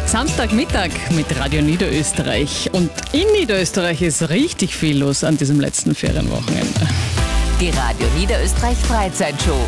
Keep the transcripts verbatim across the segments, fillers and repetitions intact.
Samstagmittag mit Radio Niederösterreich. Und in Niederösterreich ist richtig viel los an diesem letzten Ferienwochenende. Die Radio Niederösterreich Freizeitshow.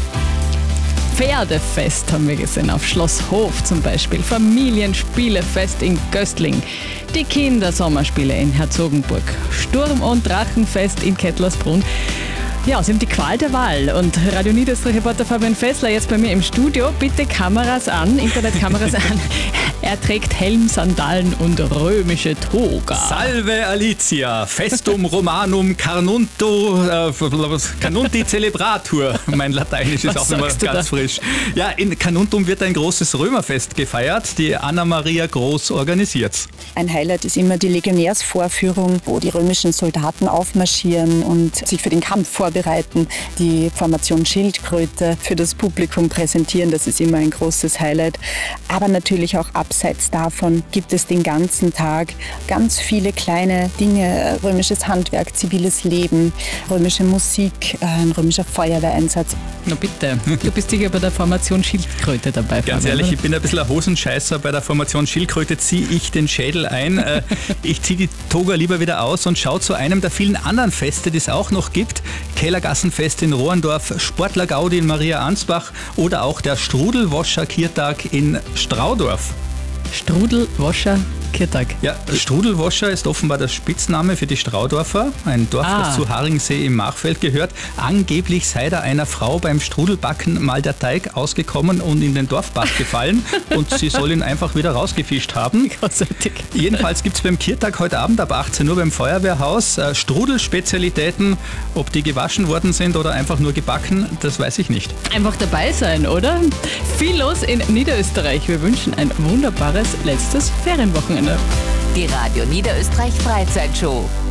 Pferdefest haben wir gesehen auf Schloss Hof zum Beispiel. Familienspielefest in Göstling. Die Kindersommerspiele in Herzogenburg. Sturm- und Drachenfest in Kettlersbrunn. Ja, Sie haben die Qual der Wahl. Und Radio Niederösterreich-Reporter Fabian Fessler jetzt bei mir im Studio. Bitte Kameras an, Internetkameras an. Er trägt Helm, Sandalen und römische Toga. Salve Alicia, Festum Romanum Carnunto, äh, Carnunti Celebratur. Mein Lateinisch ist Was auch immer sagst du ganz da? frisch. Ja, in Carnuntum wird ein großes Römerfest gefeiert, die Anna Maria Groß organisiert. Ein Highlight ist immer die Legionärsvorführung, wo die römischen Soldaten aufmarschieren und sich für den Kampf vorbereiten, die Formation Schildkröte für das Publikum präsentieren. Das ist immer ein großes Highlight. Aber natürlich auch abseits davon gibt es den ganzen Tag ganz viele kleine Dinge, römisches Handwerk, ziviles Leben, römische Musik, ein römischer Feuerwehreinsatz. Na bitte, du bist sicher bei der Formation Schildkröte dabei. Ganz Fabian, ehrlich, oder? ich bin ein bisschen ein Hosenscheißer. Bei der Formation Schildkröte ziehe ich den Schädel ein. Äh, Ich ziehe die Toga lieber wieder aus und schaue zu einem der vielen anderen Feste, die es auch noch gibt. Kellergassenfest in Rohrendorf, Sportler-Gaudi in Maria Ansbach oder auch der Strudelwoscher-Kirtag in Straudorf. Strudelwoscher Kirtag. Ja, Strudelwoscher ist offenbar der Spitzname für die Straudorfer, ein Dorf, Ah. das zu Haringsee im Machfeld gehört. Angeblich sei da einer Frau beim Strudelbacken mal der Teig ausgekommen und in den Dorfbach gefallen und sie soll ihn einfach wieder rausgefischt haben. Großartig. Jedenfalls gibt es beim Kirtag heute Abend ab achtzehn Uhr beim Feuerwehrhaus äh, Strudelspezialitäten. Ob die gewaschen worden sind oder einfach nur gebacken, das weiß ich nicht. Einfach dabei sein, oder? Viel los in Niederösterreich. Wir wünschen ein wunderbares letztes Ferienwochenende. Die Radio Niederösterreich Freizeitshow.